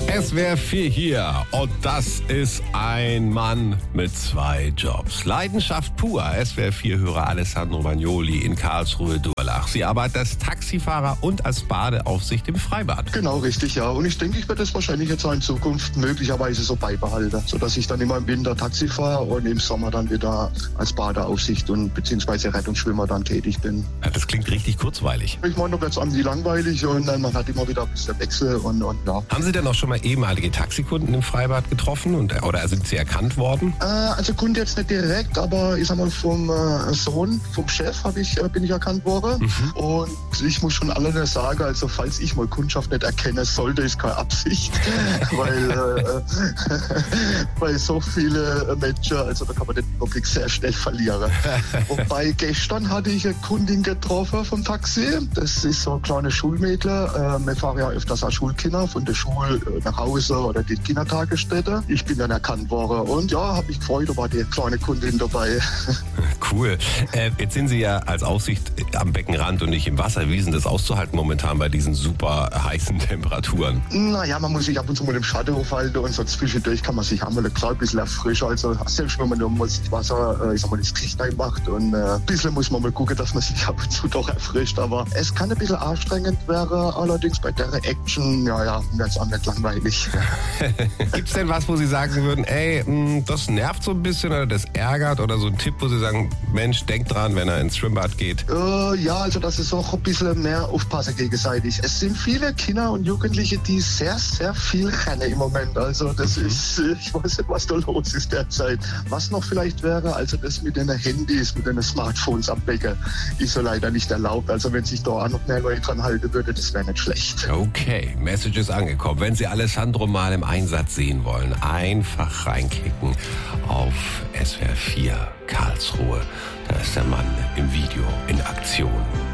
SWR 4 hier und das ist ein Mann mit 2 Jobs. Leidenschaft pur. SWR 4-Hörer Alessandro Vagnoli in Karlsruhe-Durlach. Sie arbeitet als Taxifahrer und als Badeaufsicht im Freibad. Genau, richtig, ja. Und ich denke, ich werde das wahrscheinlich jetzt auch in Zukunft möglicherweise so beibehalten, sodass ich dann immer im Winter Taxi fahre und im Sommer dann wieder als Badeaufsicht und beziehungsweise Rettungsschwimmer dann tätig bin. Ja, das klingt richtig kurzweilig. Ich meine, da wird es irgendwie langweilig und man hat immer wieder ein bisschen Wechsel und ja. Haben Sie denn auch schon mal ehemalige Taxikunden im Freibad getroffen oder sind Sie erkannt worden? Also Kunde jetzt nicht direkt, aber ich sag mal vom Sohn, vom Chef bin ich erkannt worden. Und ich muss schon allerdings sagen, also falls ich mal Kundschaft nicht erkennen sollte, ist keine Absicht, weil so viele Menschen, also da kann man den Überblick sehr schnell verlieren. Wobei gestern hatte ich eine Kundin getroffen vom Taxi, das ist so ein kleines Schulmädchen, wir fahren ja öfters auch Schulkinder von der Schule nach Hause oder die Kindertagesstätte. Ich bin dann erkannt worden und ja, habe mich gefreut, da war die kleine Kundin dabei. Cool. Jetzt sind Sie ja als Aufsicht am Beckenrand und nicht im Wasser. Wie ist denn das auszuhalten momentan bei diesen super heißen Temperaturen? Naja, man muss sich ab und zu mal im Schatten aufhalten und so zwischendurch kann man sich einmal ein klein bisschen erfrischen. Also selbst wenn man nur mal das Wasser, ich sag mal, das Gesicht reinmacht und ein bisschen muss man mal gucken, dass man sich ab und zu doch erfrischt. Aber es kann ein bisschen anstrengend werden, allerdings bei der Action, ja, wird es auch nicht langweilig. Gibt's denn was, wo Sie sagen würden, das nervt so ein bisschen oder das ärgert oder so ein Tipp, wo Sie sagen, Mensch, denkt dran, wenn er ins Schwimmbad geht? Ja, also das ist auch ein bisschen mehr aufpassen gegenseitig. Es sind viele Kinder und Jugendliche, die sehr, sehr viel rennen im Moment. Also das ist, ich weiß nicht, was da los ist derzeit. Was noch vielleicht wäre, also das mit den Handys, mit den Smartphones am Becken, ist so leider nicht erlaubt. Also wenn sich da auch noch mehr Leute dran halten würde, das wäre nicht schlecht. Okay, Message ist angekommen. Wenn Sie Alessandro mal im Einsatz sehen wollen, einfach reinklicken auf SWR 4 Karlsruhe. Da ist der Mann im Video in Aktion.